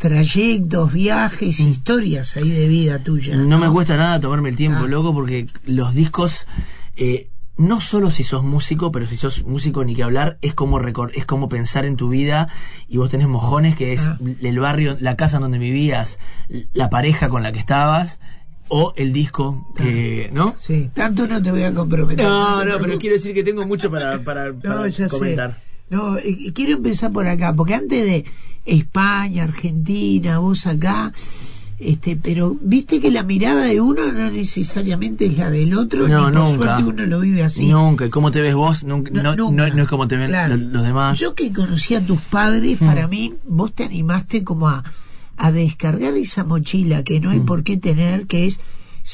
trayectos, viajes, historias ahí de vida tuya. No me cuesta nada tomarme el tiempo, loco, porque los discos, no solo si sos músico, pero si sos músico ni que hablar, es como pensar en tu vida, y vos tenés mojones, que es el barrio, la casa donde vivías, la pareja con la que estabas, o el disco, ¿no? Sí, tanto no te voy a comprometer. No, pero quiero decir que tengo mucho para comentar. No, quiero empezar por acá, porque antes de España, Argentina, vos acá, pero viste que la mirada de uno no necesariamente es la del otro, no, ni por nunca. suerte uno lo vive así. Nunca, ¿cómo te ves vos? No es como te ven, claro, los demás. Yo que conocí a tus padres, para mí, vos te animaste como a descargar esa mochila que no hay por qué tener, que es,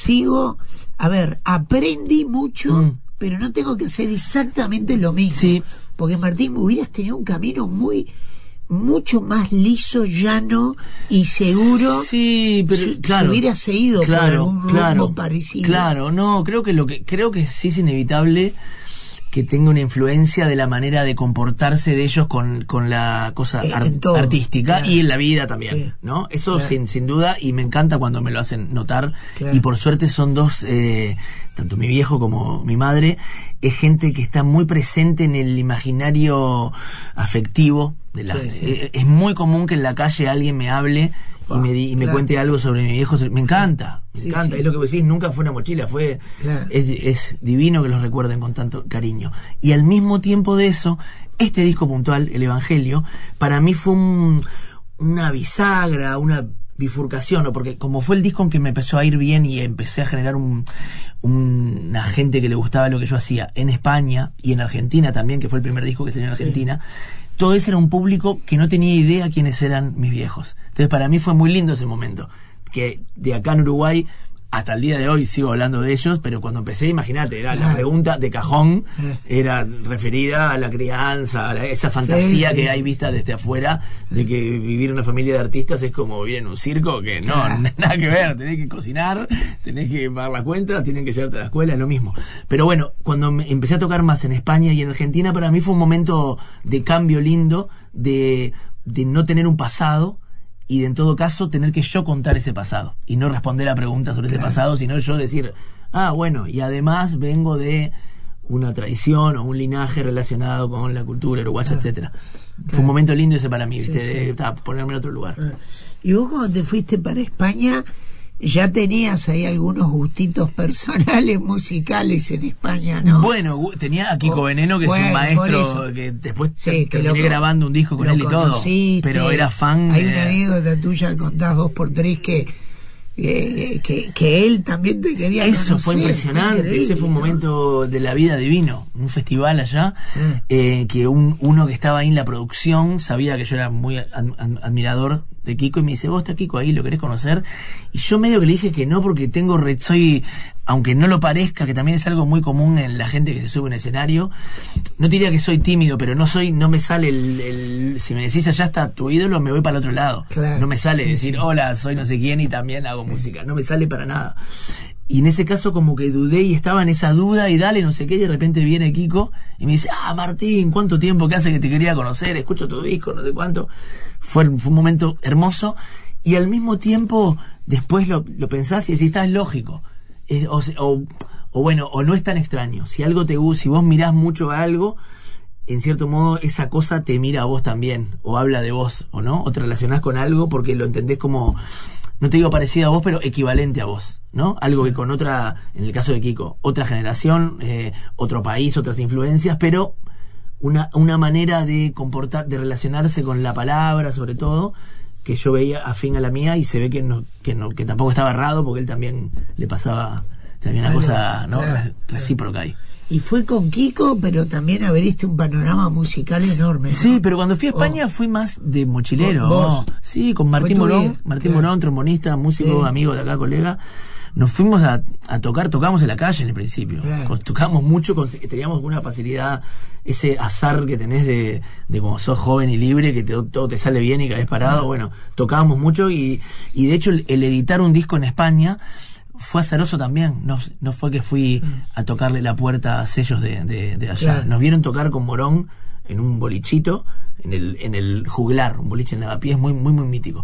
aprendí mucho, pero no tengo que hacer exactamente lo mismo. Sí. Porque Martín, hubieras tenido un camino mucho más liso, llano y seguro. Sí, pero claro, si hubieras seguido por algún rumbo parecido. Claro, no, creo que sí es inevitable que tenga una influencia de la manera de comportarse de ellos con la cosa artística, claro, y en la vida también, sí, ¿no? Eso, claro, sin duda, y me encanta cuando me lo hacen notar, claro. Y por suerte son dos, tanto mi viejo como mi madre, es gente que está muy presente en el imaginario afectivo de la gente. Sí. Es muy común que en la calle alguien me hable y me cuente algo sobre mi viejo. Me encanta, sí. Es lo que vos decís, nunca fue una mochila, claro, es divino que los recuerden con tanto cariño. Y al mismo tiempo de eso, este disco puntual, El Evangelio, para mí fue una bisagra, una bifurcación, porque como fue el disco en que me empezó a ir bien y empecé a generar una gente que le gustaba lo que yo hacía en España y en Argentina también, que fue el primer disco que salió en Argentina, todo ese era un público que no tenía idea quiénes eran mis viejos. Entonces para mí fue muy lindo ese momento, que de acá en Uruguay hasta el día de hoy sigo hablando de ellos, pero cuando empecé, imagínate, la pregunta de cajón era referida a la crianza, a esa fantasía que hay vista desde afuera, de que vivir en una familia de artistas es como vivir en un circo, que no, nada que ver, tenés que cocinar, tenés que pagar la cuenta, tienen que llevarte a la escuela, es lo mismo. Pero bueno, cuando empecé a tocar más en España y en Argentina, para mí fue un momento de cambio lindo, de no tener un pasado, y de, en todo caso, tener que yo contar ese pasado y no responder a preguntas sobre ese pasado, sino yo decir, bueno, y además vengo de una tradición o un linaje relacionado con la cultura uruguaya, etcétera. Fue un momento lindo ese para mí, ¿viste? De ponerme en otro lugar. Y vos, cuando te fuiste para España, ya tenías ahí algunos gustitos personales musicales en España, ¿no? Bueno, tenía a Kiko Veneno, que es un maestro, que después terminé grabando un disco con él y todo, pero era fan. Hay una anécdota tuya que contás 2x3 que él también te quería conocer. Eso fue impresionante, ese fue un momento de la vida divino, un festival allá, que uno que estaba ahí en la producción sabía que yo era muy admirador de Kiko y me dice, vos está Kiko ahí, ¿lo querés conocer? Y yo medio que le dije que no, porque soy, aunque no lo parezca, que también es algo muy común en la gente que se sube a un escenario, no te diría que soy tímido, pero no me sale si me decís allá está tu ídolo, me voy para el otro lado. Claro, no me sale decir, hola, soy no sé quién y también hago música, no me sale para nada. Y en ese caso como que dudé y estaba en esa duda y dale, no sé qué, y de repente viene Kiko y me dice, Martín, ¿cuánto tiempo que hace que te quería conocer? Escucho tu disco, no sé cuánto. Fue un momento hermoso, y al mismo tiempo después lo pensás y decís, es lógico. O no es tan extraño. Si algo te gusta, si vos mirás mucho a algo, en cierto modo esa cosa te mira a vos también, o habla de vos, o no, o te relacionás con algo porque lo entendés como, no te digo parecido a vos, pero equivalente a vos, ¿no? Algo que con otra, en el caso de Kiko, otra generación, otro país, otras influencias, pero una manera de de relacionarse con la palabra, sobre todo, que yo veía afín a la mía, y se ve que tampoco estaba errado, porque él también le pasaba también una cosa, ¿no? Recíproca ahí. Y fue con Kiko, pero también abriste un panorama musical enorme, ¿no? Sí, pero cuando fui a España fui más de mochilero, ¿no? Sí, con Martín Morón, trombonista, músico, amigo de acá, colega. Nos fuimos a tocar, tocamos en la calle en el principio. Tocamos mucho, teníamos una facilidad, ese azar que tenés de como sos joven y libre, que todo te sale bien y caes parado. Bueno, tocábamos mucho y de hecho el editar un disco en España fue azaroso también. No fue que fui a tocarle la puerta a sellos de allá. Nos vieron tocar con Morón en un bolichito, en el Juglar, un boliche en Lavapiés muy, muy, muy mítico.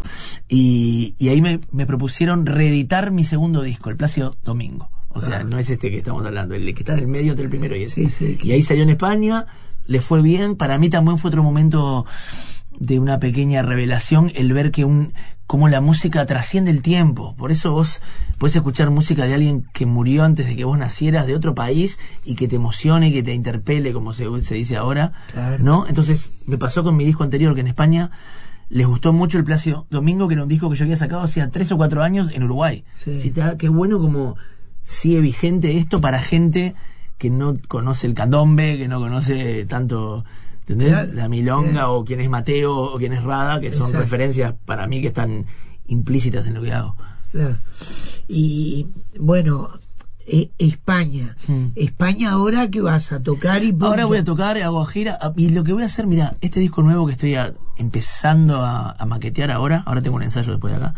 y ahí me propusieron reeditar mi segundo disco, El Plácido Domingo. O sea, no es este que estamos hablando, el que está en el medio entre el primero y ese. Sí, y ahí salió en España, le fue bien. Para mí también fue otro momento de una pequeña revelación, el ver que cómo la música trasciende el tiempo. Por eso vos podés escuchar música de alguien que murió antes de que vos nacieras, de otro país, y que te emocione, que te interpele, como se dice ahora, claro. ¿No? Entonces me pasó con mi disco anterior, que en España les gustó mucho El Plácido Domingo, que era un disco que yo había sacado hacía 3 o 4 años en Uruguay. Sí. Qué bueno como sigue vigente esto para gente que no conoce el candombe, que no conoce tanto, ¿entendés? Claro. La milonga, o quién es Mateo, o quién es Rada, que son referencias para mí que están implícitas en lo que hago. Claro. Y bueno, España. España, ahora que vas a tocar y ahora voy a tocar, hago gira, y lo que voy a hacer, mira, este disco nuevo que estoy empezando a maquetear ahora tengo un ensayo después de acá,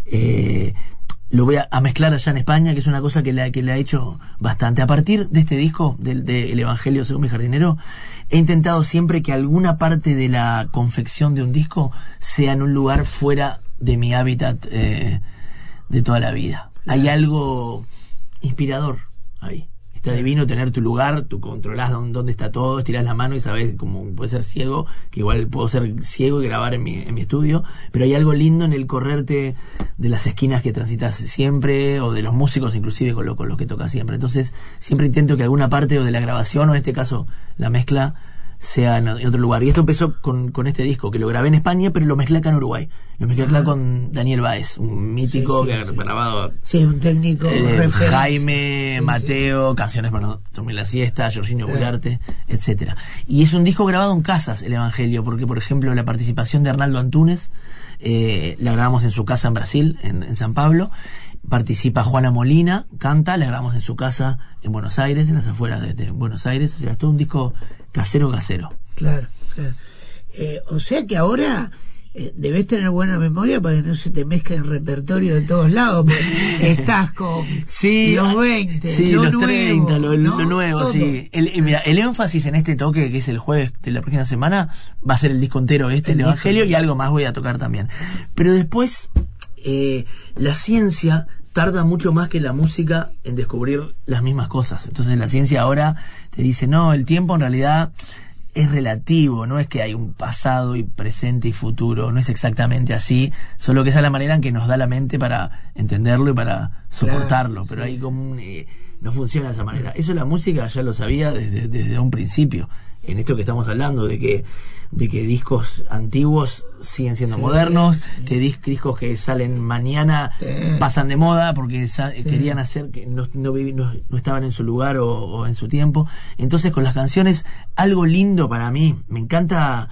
lo voy a mezclar allá en España, que es una cosa que le ha hecho bastante. A partir de este disco, del El Evangelio según mi jardinero, he intentado siempre que alguna parte de la confección de un disco sea en un lugar fuera de mi hábitat de toda la vida. Hay algo inspirador ahí. Está divino tener tu lugar, tú controlás dónde está todo, estirás la mano y sabés, como puede ser ciego, que igual puedo ser ciego y grabar en mi estudio, pero hay algo lindo en el correrte de las esquinas que transitas siempre, o de los músicos inclusive con los que tocas siempre. Entonces siempre intento que alguna parte o de la grabación, o en este caso la mezcla, sea en otro lugar. Y esto empezó con este disco, que lo grabé en España, pero lo mezclé acá en Uruguay. Lo mezclé acá con Daniel Báez, un mítico que ha grabado. Sí, un técnico. Jaime, Mateo, Canciones para dormir la siesta, Jorginho Bularte, etcétera. Y es un disco grabado en casas, El Evangelio, porque, por ejemplo, la participación de Arnaldo Antunes, la grabamos en su casa en Brasil, en San Pablo. Participa Juana Molina, canta, la grabamos en su casa en Buenos Aires, en las afueras de Buenos Aires. O sea, es todo un disco casero. Claro. O sea que ahora debes tener buena memoria para que no se te mezcle el repertorio de todos lados, porque estás con los 20, los nuevo, 30, lo nuevo, todo. Sí. Mira, el énfasis en este toque, que es el jueves de la próxima semana, va a ser el disco entero el Evangelio, y algo más voy a tocar también. Pero después, la ciencia tarda mucho más que la música en descubrir las mismas cosas. Entonces la ciencia ahora te dice, no, el tiempo en realidad es relativo, no es que hay un pasado y presente y futuro, no es exactamente así, solo que esa es la manera en que nos da la mente para entenderlo y para soportarlo, pero hay como no funciona de esa manera. Eso la música ya lo sabía desde un principio, en esto que estamos hablando, de que discos antiguos siguen siendo modernos, que discos que salen mañana pasan de moda porque querían hacer que no estaban en su lugar o en su tiempo. Entonces, con las canciones, algo lindo para mí, me encanta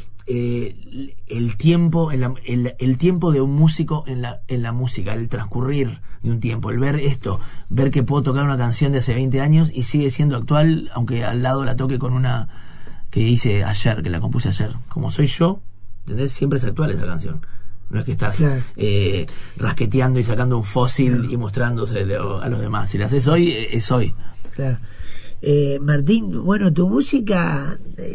el tiempo el tiempo de un músico en la música, el transcurrir de un tiempo, el ver que puedo tocar una canción de hace 20 años y sigue siendo actual, aunque al lado la toque con una que hice ayer, que la compuse ayer. Como soy yo, ¿entendés? Siempre es actual esa canción. No es que estás rasqueteando y sacando un fósil y mostrándose a los demás. Si la haces hoy, es hoy. Claro. Martín, bueno, tu música,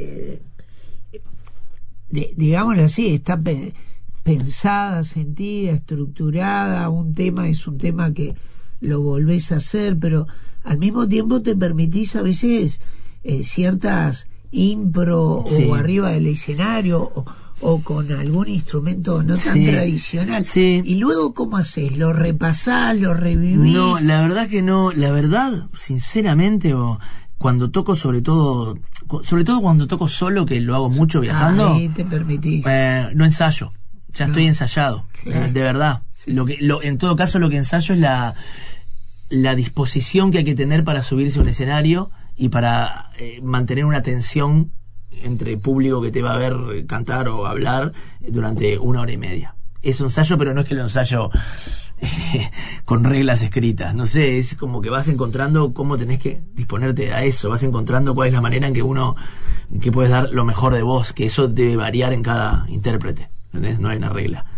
digámoslo así, está pensada, sentida, estructurada. Un tema es un tema que lo volvés a hacer, pero al mismo tiempo te permitís a veces ciertas impro o arriba del escenario o con algún instrumento no tan tradicional. Y luego, ¿cómo haces? ¿Lo repasás, lo revivís? No, la verdad que no. La verdad, sinceramente, cuando toco, sobre todo cuando toco solo, que lo hago mucho viajando, ahí te permitís. No ensayo. Ya estoy ensayado, de verdad. En todo caso, lo que ensayo es la disposición que hay que tener para subirse a un escenario y para mantener una tensión entre el público que te va a ver cantar o hablar durante 1 hora y media. Es un ensayo, pero no es que lo ensayo con reglas escritas. No sé, es como que vas encontrando cómo tenés que disponerte a eso, vas encontrando cuál es la manera en que puedes dar lo mejor de vos, que eso debe variar en cada intérprete, ¿entendés? No hay una regla.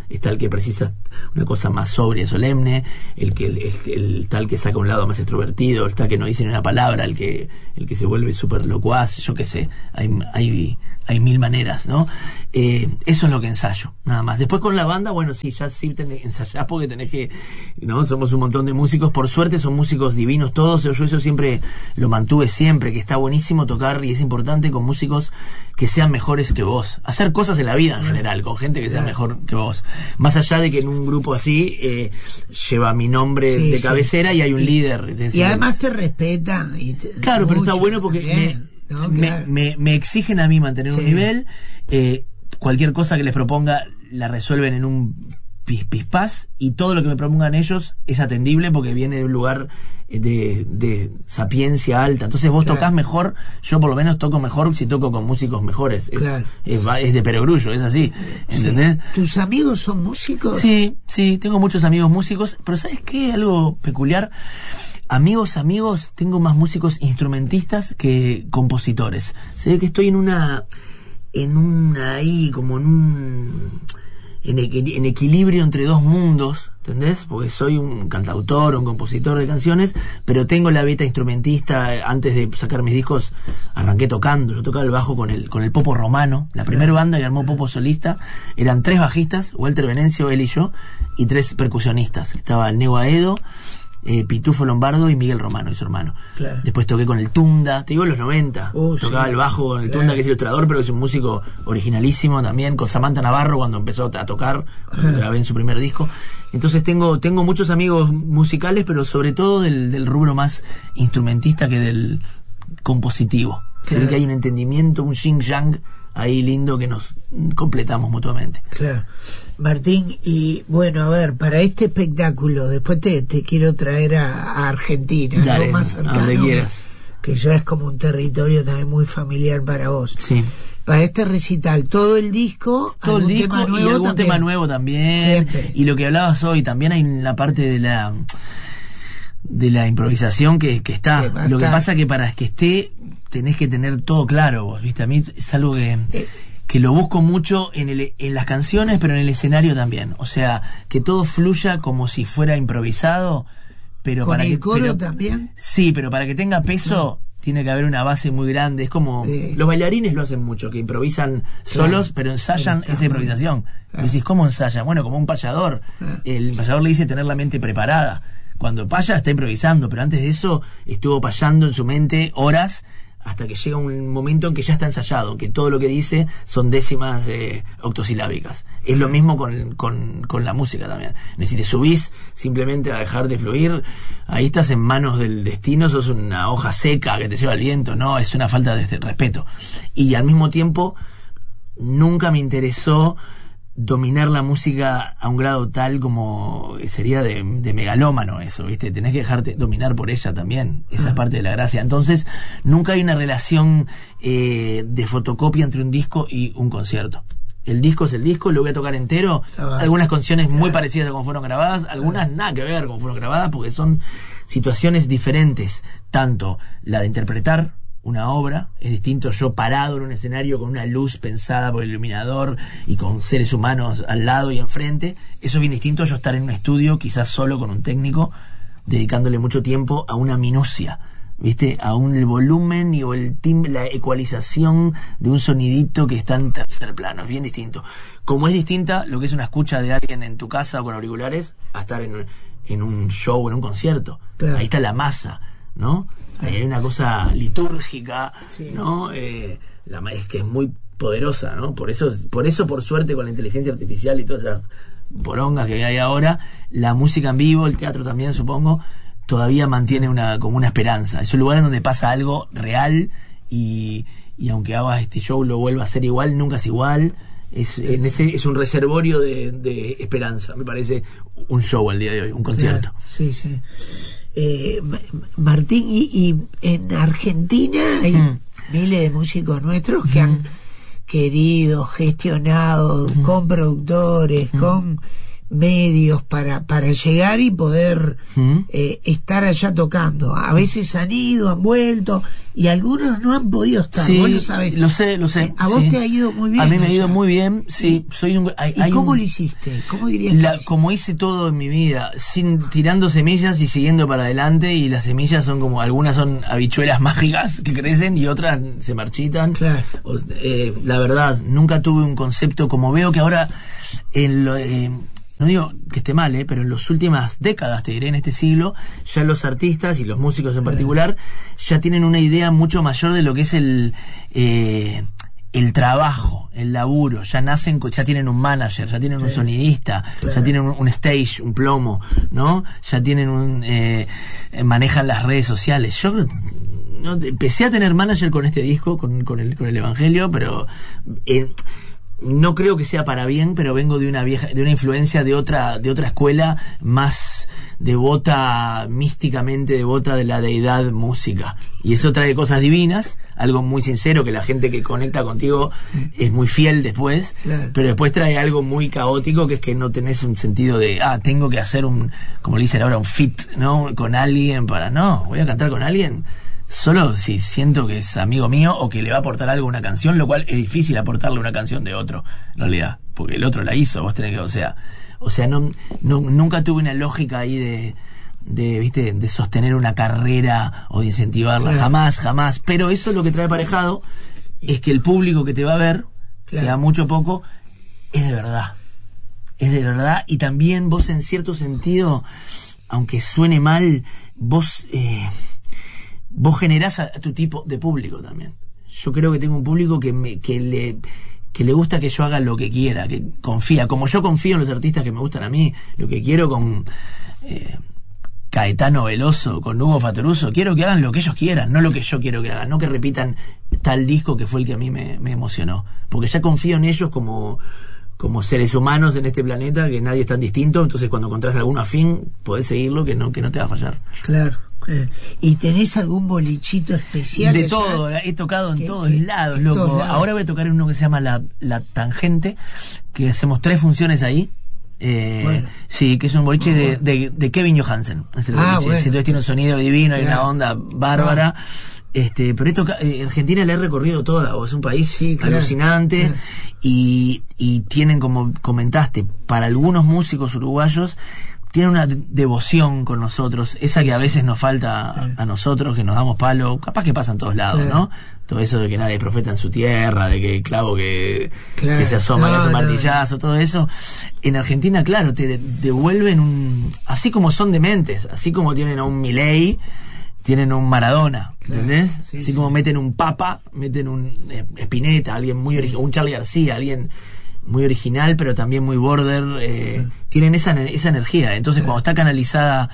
está el que precisa una cosa más sobria, solemne, el tal que saca un lado más extrovertido, el tal que no dice ni una palabra, el que se vuelve súper locuaz, yo qué sé, hay mil maneras, ¿no? Eso es lo que ensayo, nada más. Después con la banda, bueno, sí, ya sí ensayás porque tenés que, ¿no? Somos un montón de músicos, por suerte son músicos divinos todos, yo eso siempre lo mantuve siempre, que está buenísimo tocar y es importante con músicos que sean mejores que vos. Hacer cosas en la vida en general, con gente que sea mejor que vos. Más allá de que en un grupo así lleva mi nombre de cabecera y hay un líder. Y además te respetan. Claro, pero está bueno porque me exigen a mí mantener un nivel. Cualquier cosa que les proponga la resuelven en un pispás, y todo lo que me propongan ellos es atendible porque viene de un lugar de sapiencia alta. Entonces vos tocás mejor, yo por lo menos toco mejor si toco con músicos mejores. Es de perogrullo, es así, ¿entendés? Sí. ¿Tus amigos son músicos? Sí, tengo muchos amigos músicos, pero ¿sabes qué? Algo peculiar. Amigos, tengo más músicos instrumentistas que compositores. Se ve que estoy en equilibrio entre dos mundos, ¿entendés? Porque soy un cantautor, un compositor de canciones, pero tengo la beta instrumentista. Antes de sacar mis discos arranqué tocando. Yo tocaba el bajo con el Popo Romano, la primera banda que armó Popo solista. Eran 3 bajistas, Walter Venencio, él y yo, y 3 percusionistas. Estaba el Nego Aedo, Pitufo Lombardo y Miguel Romano y su hermano. Después toqué con el Tunda, te digo en los 90, tocaba el bajo con el Tunda, que es ilustrador pero es un músico originalísimo también, con Samantha Navarro cuando empezó a tocar, cuando grabé en su primer disco. Entonces tengo muchos amigos musicales, pero sobre todo del rubro más instrumentista que del compositivo. Se ve que hay un entendimiento, un yin-yang ahí lindo que nos completamos mutuamente. Claro. Martín, y bueno, a ver, para este espectáculo, después te quiero traer a Argentina, dale, ¿no? Más cercano, a donde quieras, que ya es como un territorio también muy familiar para vos. Sí. Para este recital, todo el disco y algún tema nuevo también. Siempre. Y lo que hablabas hoy, también hay la parte de la improvisación que está. Lo que pasa que para que esté tenés que tener todo claro vos, ¿viste? A mí es algo que lo busco mucho en las canciones, pero en el escenario también. O sea, que todo fluya como si fuera improvisado, pero ¿Con para el que coro también? Sí, pero para que tenga peso tiene que haber una base muy grande. Es como los bailarines lo hacen mucho, que improvisan solos, pero ensayan esa improvisación. Y decís, ¿cómo ensayan? Bueno, como un payador. El payador le dice tener la mente preparada. Cuando paya está improvisando, pero antes de eso estuvo payando en su mente horas, hasta que llega un momento en que ya está ensayado, que todo lo que dice son décimas octosilábicas. Es lo mismo con la música también. Si te subís simplemente a dejar de fluir, ahí estás en manos del destino, sos una hoja seca que te lleva el viento, no, es una falta de respeto. Y al mismo tiempo, nunca me interesó dominar la música a un grado tal como sería de megalómano eso, ¿viste? Tenés que dejarte dominar por ella también. Esa es parte de la gracia. Entonces, nunca hay una relación de fotocopia entre un disco y un concierto. El disco es el disco, lo voy a tocar entero. Algunas canciones muy parecidas a como fueron grabadas, algunas nada que ver como fueron grabadas, porque son situaciones diferentes. Tanto la de interpretar una obra, es distinto yo parado en un escenario con una luz pensada por el iluminador y con seres humanos al lado y enfrente. Eso es bien distinto yo estar en un estudio, quizás solo con un técnico, dedicándole mucho tiempo a una minucia, ¿viste? A el volumen y o el timbre, la ecualización de un sonidito que está en tercer plano. Es bien distinto. Como es distinta lo que es una escucha de alguien en tu casa o con auriculares a estar en un show, en un concierto. Ahí está la masa, ¿no? Hay una cosa litúrgica, ¿no? Es que es muy poderosa, ¿no? Por eso, por suerte, con la inteligencia artificial y todas esas porongas que hay ahora, la música en vivo, el teatro también, supongo, todavía mantiene como una esperanza. Es un lugar en donde pasa algo real y aunque hagas este show lo vuelva a ser igual, nunca es igual. Es un reservorio de esperanza, me parece, un show al día de hoy, un concierto. Sí. Martín, y en Argentina hay miles de músicos nuestros que han querido, gestionado con productores, con medios para llegar y poder estar allá tocando. A veces han ido, han vuelto, y algunos no han podido estar. Sí, vos lo sabés. Lo sé. A vos te ha ido muy bien. A mí me ha ido muy bien, sí. ¿Y cómo lo hiciste? ¿Cómo dirías como hice todo en mi vida, tirando semillas y siguiendo para adelante, y las semillas son como, algunas son habichuelas mágicas que crecen y otras se marchitan. Claro. La verdad, nunca tuve un concepto como veo que ahora no digo que esté mal, pero en las últimas décadas, te diré, en este siglo, ya los artistas y los músicos en particular ya tienen una idea mucho mayor de lo que es el trabajo, el laburo. Ya tienen un manager, ya tienen un sonidista, ya tienen un stage, un plomo, ¿no? Ya tienen manejan las redes sociales. Yo empecé a tener manager con este disco, con el Evangelio, pero no creo que sea para bien, pero vengo de una influencia de otra escuela más devota, místicamente devota de la deidad música. Y eso trae cosas divinas, algo muy sincero, que la gente que conecta contigo es muy fiel después, pero después trae algo muy caótico, que es que no tenés un sentido de, tengo que hacer como le dicen ahora, un fit, ¿no? Con alguien voy a cantar con alguien solo si siento que es amigo mío o que le va a aportar algo a una canción, lo cual es difícil aportarle una canción de otro, en realidad, porque el otro la hizo, vos tenés que, o sea, nunca tuve una lógica ahí de sostener una carrera o de incentivarla, jamás, pero eso lo que trae aparejado es que el público que te va a ver, sea mucho o poco, es de verdad, y también vos, en cierto sentido, aunque suene mal, vos generás a tu tipo de público también. Yo creo que tengo un público que le gusta que yo haga lo que quiera, que confía. Como yo confío en los artistas que me gustan a mí, lo que quiero con Caetano Veloso, con Hugo Fatoruso, quiero que hagan lo que ellos quieran, no lo que yo quiero que hagan, no que repitan tal disco que fue el que a mí me emocionó. Porque ya confío en ellos como seres humanos en este planeta, que nadie es tan distinto, entonces cuando encontrás alguno afín, podés seguirlo, que no te va a fallar. Claro. ¿Y tenés algún bolichito especial? De todo, he tocado en todos lados, loco. Ahora voy a tocar en uno que se llama La Tangente, que hacemos 3 funciones ahí. Sí, que es un boliche de Kevin Johansen. Entonces tiene un sonido divino, hay una onda bárbara. Pero Argentina la he recorrido toda, es un país alucinante. Y tienen, como comentaste, para algunos músicos uruguayos, tienen una devoción con nosotros, esa que a veces nos falta a nosotros, que nos damos palo, capaz que pasa en todos lados, ¿no? Todo eso de que nadie es profeta en su tierra, de que el clavo que se asoma es un martillazo, todo eso. En Argentina, claro, te devuelven así como son dementes, así como tienen a un Milei, tienen un Maradona, ¿entendés? Así como meten un Papa, meten un Spinetta, alguien muy original, un Charly García, alguien muy original, pero también muy border, tienen esa energía. Entonces, cuando está canalizada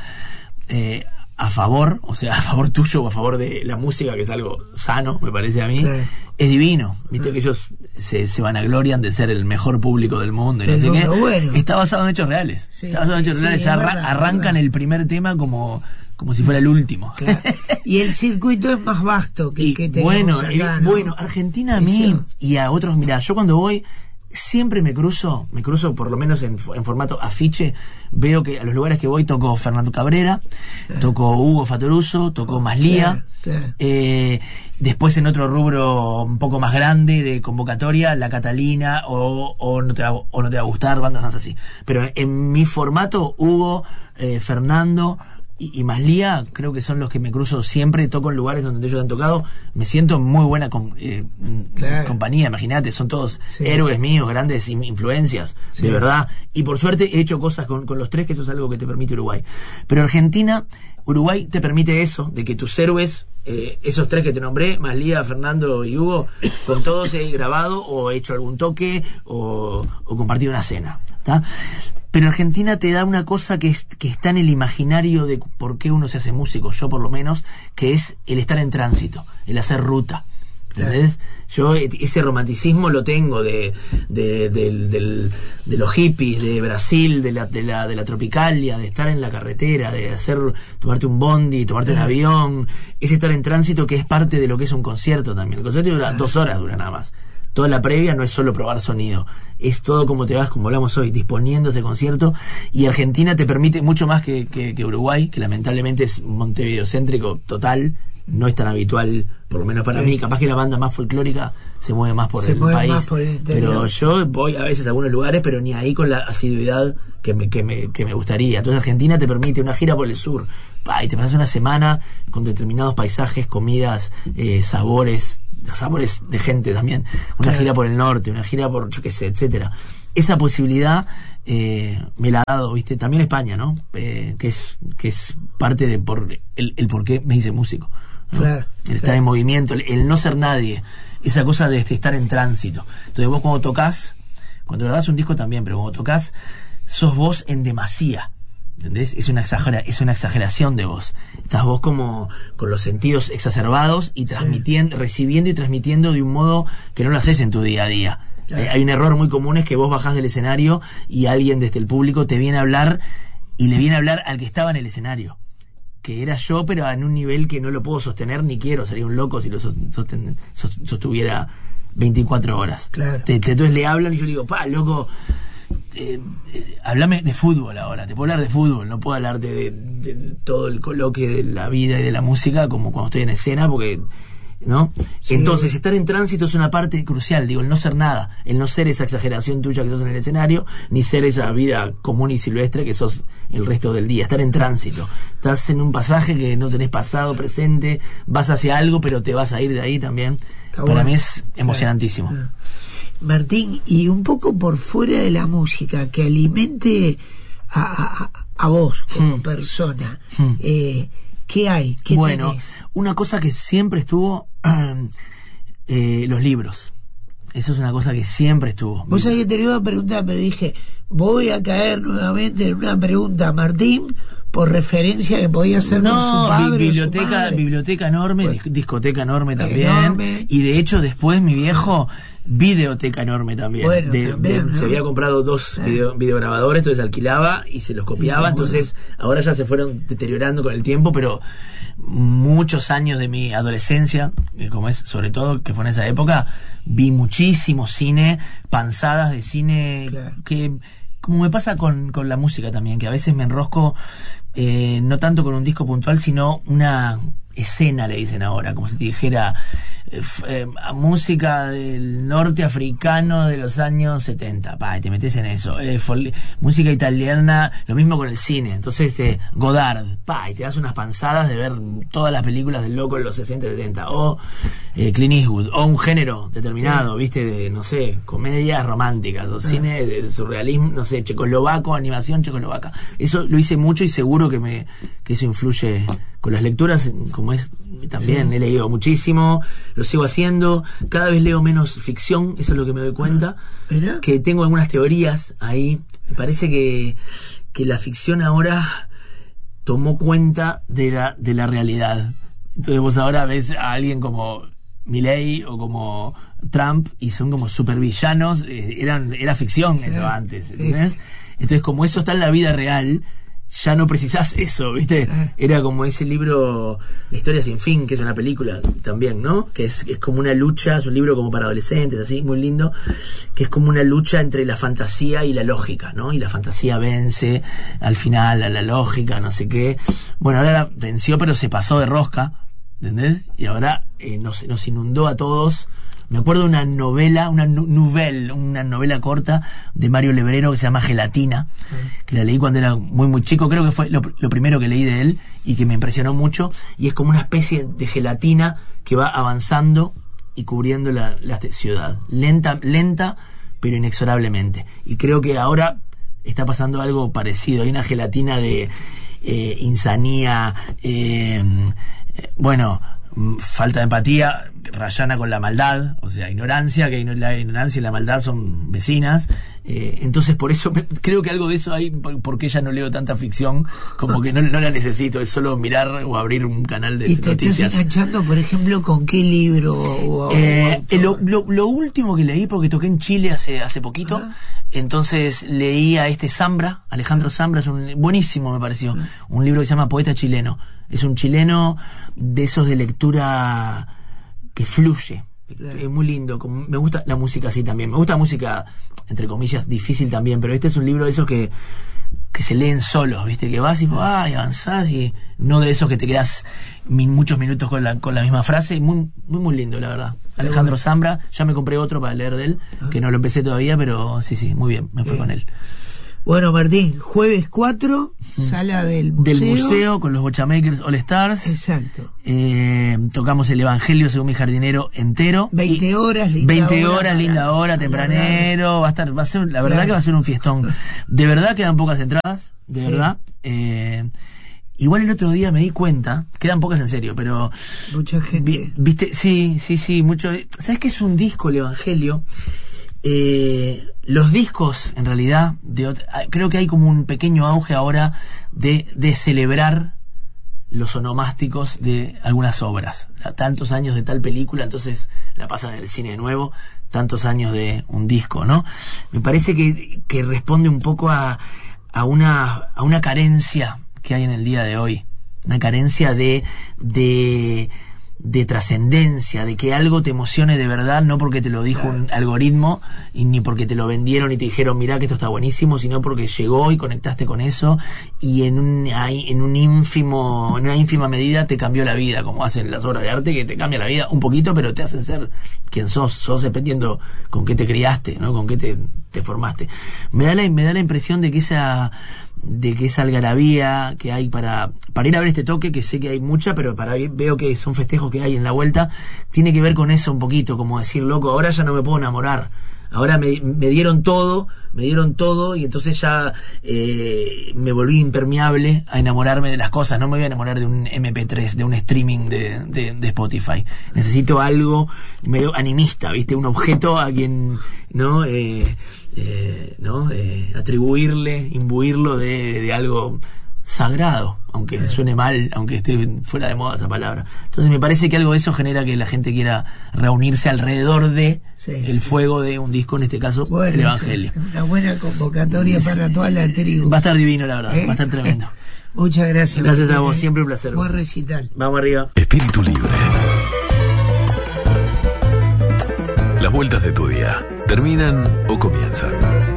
a favor, o sea, a favor tuyo o a favor de la música, que es algo sano, me parece a mí, es divino. Viste que ellos se vanaglorian de ser el mejor público del mundo y no sé qué. Bueno. Está basado en hechos reales. Está basado en hechos reales. Ya arrancan el primer tema como si fuera el último. Claro. Y el circuito es más vasto que tenemos acá, ¿no? Bueno, Argentina a mí y a otros, mirá, yo cuando voy siempre me cruzo por lo menos en formato afiche, veo que a los lugares que voy toco Fernando Cabrera, toco Hugo Fatoruso, toco Maslía, después en otro rubro un poco más grande de convocatoria, La Catalina o no te va a gustar, bandas más así. Pero en mi formato, Hugo, Fernando y Maslía creo que son los que me cruzo siempre, toco en lugares donde ellos han tocado, me siento en muy buena compañía, imagínate, son todos héroes míos, grandes influencias, de verdad, y por suerte he hecho cosas con los 3, que eso es algo que te permite Uruguay. Pero Uruguay te permite eso, de que tus héroes, esos 3 que te nombré, Maslía, Fernando y Hugo, con todos he grabado o he hecho algún toque o compartido una cena, ¿está? Pero Argentina te da una cosa que está en el imaginario de por qué uno se hace músico, yo por lo menos, que es el estar en tránsito, el hacer ruta. ¿Entendés? Yo ese romanticismo lo tengo de los hippies, de Brasil, de la tropicalia, de estar en la carretera, de tomarte un bondi, tomarte un avión, ese estar en tránsito que es parte de lo que es un concierto también. El concierto dura 2 horas, dura nada más. toda la previa no es solo probar sonido, es todo como te vas, como hablamos hoy, disponiendo ese concierto. Y Argentina te permite mucho más que Uruguay, que lamentablemente es montevideocéntrico total, no es tan habitual, por lo menos para mí. Capaz que la banda más folclórica se mueve más por el país, pero yo voy a veces a algunos lugares, pero ni ahí con la asiduidad que me gustaría. Entonces Argentina te permite una gira por el sur, y te pasas una semana con determinados paisajes, comidas, sabores de gente también, una gira por el norte, una gira por, yo qué sé, etcétera. Esa posibilidad me la ha dado, viste, también España, ¿no? Que es parte de el por qué me hice músico, ¿no? Claro, el estar en movimiento, el no ser nadie, esa cosa de estar en tránsito. Entonces vos cuando grabás un disco también, pero cuando tocas sos vos en demasía, ¿entendés? Es una exageración de vos. Estás vos como con los sentidos exacerbados y recibiendo y transmitiendo de un modo que no lo haces en tu día a día. Claro. Hay un error muy común, es que vos bajás del escenario y alguien desde el público te viene a hablar, y le viene a hablar al que estaba en el escenario, que era yo, pero en un nivel que no lo puedo sostener ni quiero. Sería un loco si lo sostuviera 24 horas. Claro. Entonces le hablan y yo le digo, loco, hablame de fútbol ahora. Te puedo hablar de fútbol, no puedo hablar de todo el coloquio de la vida y de la música como cuando estoy en escena, porque... ¿no? Sí. Entonces estar en tránsito es una parte crucial, digo, el no ser nada, el no ser esa exageración tuya que sos en el escenario, ni ser esa vida común y silvestre que sos el resto del día. Estar en tránsito, estás en un pasaje que no tenés pasado, presente, vas hacia algo pero te vas a ir de ahí también. Para mí es emocionantísimo. Martín, y un poco por fuera de la música que alimente a vos como persona, ¿qué hay? ¿Qué tenés? Una cosa que siempre estuvo, los libros. Eso es una cosa que siempre estuvo. Vos sabés que te lo iba a preguntar, pero dije, voy a caer nuevamente en una pregunta a Martín por referencia que podía ser con su padre. Biblioteca enorme, bueno, discoteca enorme también. Y de hecho después mi viejo, videoteca enorme también. Bueno, ¿no? Se había comprado 2 videograbadores, entonces alquilaba y se los copiaba. Entonces ahora ya se fueron deteriorando con el tiempo, pero muchos años de mi adolescencia, como es, sobre todo que fue en esa época, vi muchísimo cine, panzadas de cine, que como me pasa con la música también, que a veces me enrosco no tanto con un disco puntual, sino una escena, le dicen ahora, como si te dijera música del norte africano de los años 70, y te metes en eso, música italiana, lo mismo con el cine. Entonces Godard, y te das unas panzadas de ver todas las películas del loco de los 60 y 70, o Clint Eastwood, o un género determinado, viste, de, no sé, comedias románticas, o cine de surrealismo, no sé, checoslovaco, animación checoslovaca. Eso lo hice mucho y seguro que eso influye con las lecturas, como es también. He leído muchísimo, lo sigo haciendo, cada vez leo menos ficción, eso es lo que me doy cuenta. Que tengo algunas teorías ahí. Me parece que la ficción ahora tomó cuenta de la realidad. Entonces vos ahora ves a alguien como Milei o como Trump y son como supervillanos, era ficción eso antes, ¿entendés? Entonces como eso está en la vida real, ya no precisás eso, ¿viste? Era como ese libro La historia sin fin, que es una película también, ¿no? Que es como una lucha, es un libro como para adolescentes, así, muy lindo, que es como una lucha entre la fantasía y la lógica, ¿no? Y la fantasía vence al final a la lógica, no sé qué. Bueno, ahora la venció, pero se pasó de rosca, ¿entendés? Y ahora nos inundó a todos. Me acuerdo de una novela, una novela corta de Mario Lebrero que se llama Gelatina, que la leí cuando era muy muy chico, creo que fue lo primero que leí de él y que me impresionó mucho, y es como una especie de gelatina que va avanzando y cubriendo la ciudad, lenta pero inexorablemente, y creo que ahora está pasando algo parecido. Hay una gelatina de insanía, falta de empatía, rayana con la maldad, o sea, ignorancia, que la ignorancia y la maldad son vecinas. Entonces por eso creo que algo de eso hay, porque ya no leo tanta ficción, como que no la necesito, es solo mirar o abrir un canal de noticias. ¿Y te estás enganchando, por ejemplo, con qué libro? Lo último que leí, porque toqué en Chile hace poquito, entonces leí a Zambra, Alejandro Zambra, es buenísimo me pareció, un libro que se llama Poeta Chileno. Es un chileno de esos de lectura que fluye, Claro. Es muy lindo. Me gusta la música así también. Me gusta la música, entre comillas, difícil también, pero este es un libro de esos que se leen solos, ¿viste? Que vas y avanzás, y no de esos que te quedas muchos minutos con la misma frase. Muy, muy, muy lindo, la verdad. Alejandro Zambra, ya me compré otro para leer de él, que no lo empecé todavía, pero sí, muy bien, me fue con él. Bueno, Martín, jueves 4, sala del museo. Del museo, con los Bochamakers All Stars. Exacto. Tocamos el Evangelio según mi jardinero entero. 20 horas, linda hora, tempranero. Va a ser, la verdad que va a ser un fiestón. De verdad quedan pocas entradas, de verdad. Igual el otro día me di cuenta, quedan pocas en serio, pero... Mucha gente. ¿Viste? Sí, mucho. ¿Sabes qué es un disco, el Evangelio? Los discos, en realidad, creo que hay como un pequeño auge ahora de celebrar los onomásticos de algunas obras. Tantos años de tal película, entonces la pasan en el cine de nuevo, tantos años de un disco, ¿no? Me parece que responde un poco a una carencia que hay en el día de hoy. Una carencia de trascendencia, de que algo te emocione de verdad, no porque te lo dijo un algoritmo, y ni porque te lo vendieron y te dijeron mirá que esto está buenísimo, sino porque llegó y conectaste con eso, y en una ínfima medida te cambió la vida, como hacen las obras de arte, que te cambia la vida un poquito, pero te hacen ser quien sos dependiendo con qué te criaste, ¿no? Con qué te formaste. Me da la impresión de que esa algarabía que hay para ir a ver este toque, que sé que hay mucha, pero veo que son festejos que hay en la vuelta, tiene que ver con eso un poquito, como decir, loco, ahora ya no me puedo enamorar, ahora me dieron todo, y entonces ya me volví impermeable a enamorarme de las cosas. No me voy a enamorar de un MP3, de un streaming de Spotify. Necesito algo medio animista, ¿viste? Un objeto a quien, ¿no? Atribuirle, imbuirlo de algo sagrado, aunque suene mal, aunque esté fuera de moda esa palabra. Entonces me parece que algo de eso genera que la gente quiera reunirse alrededor de el fuego de un disco, en este caso, el Evangelio. Una buena convocatoria para toda la tribu. Va a estar divino, la verdad, va a estar tremendo. Muchas gracias. Gracias a vos, siempre un placer. Buen recital. Vamos arriba. Espíritu Libre. Las vueltas de tu día, ¿terminan o comienzan?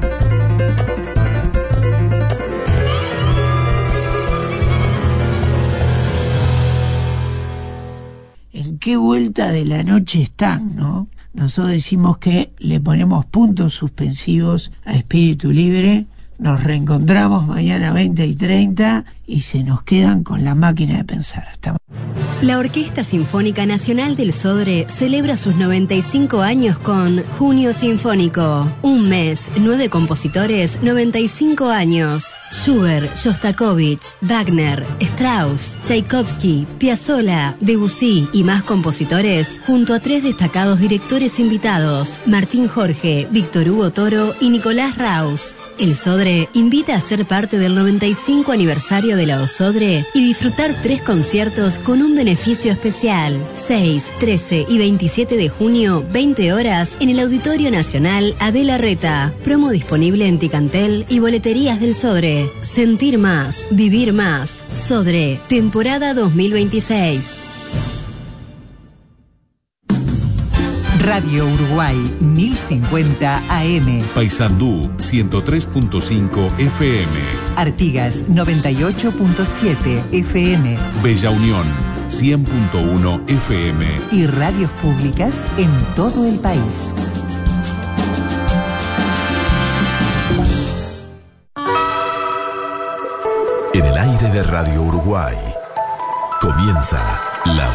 ¿En qué vuelta de la noche están, no? Nosotros decimos que le ponemos puntos suspensivos a Espíritu Libre. Nos reencontramos mañana 20:30 y se nos quedan con la máquina de pensar. Hasta La Orquesta Sinfónica Nacional del Sodre celebra sus 95 años con Junio Sinfónico. Un mes, 9 compositores, 95 años. Schubert, Shostakovich, Wagner, Strauss, Tchaikovsky, Piazzolla, Debussy y más compositores, junto a 3 destacados directores invitados, Martín Jorge, Víctor Hugo Toro y Nicolás Raus. El Sodre invita a ser parte del 95 aniversario de la OSODRE y disfrutar 3 conciertos con un beneficio especial. 6, 13 y 27 de junio, 20 horas, en el Auditorio Nacional Adela Reta. Promo disponible en Ticantel y boleterías del Sodre. Sentir más, vivir más. Sodre, temporada 2026. Radio Uruguay 1050 AM. Paysandú 103.5 FM. Artigas 98.7 FM. Bella Unión 100.1 FM. Y radios públicas en todo el país. En el aire de Radio Uruguay comienza La